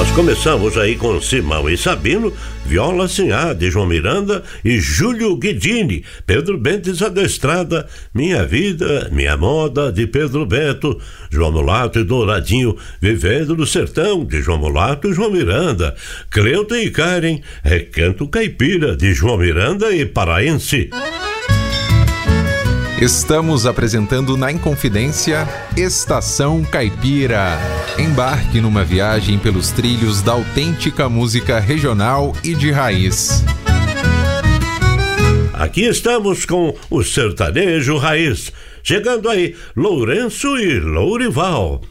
Começamos aí com Simão e Sabino, Viola Sinhá, de João Miranda e Júlio Guidini, Pedro Bentes Adestrada, Minha Vida, Minha Moda, de Pedro Beto, João Mulato e Douradinho, Vivendo no Sertão, de João Mulato e João Miranda, Cleuta e Karen, Recanto Caipira, de João Miranda e Paraense. Estamos apresentando na Inconfidência Estação Caipira. Embarque numa viagem pelos trilhos da autêntica música regional e de raiz. Aqui estamos com o sertanejo raiz. Chegando aí, Lourenço e Lourival.